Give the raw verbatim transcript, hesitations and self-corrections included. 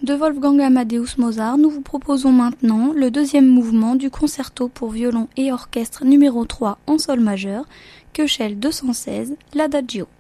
de Wolfgang Amadeus Mozart, nous vous proposons maintenant le deuxième mouvement du concerto pour violon et orchestre numéro trois en sol majeur, Köchel deux cent seize, l'Adagio.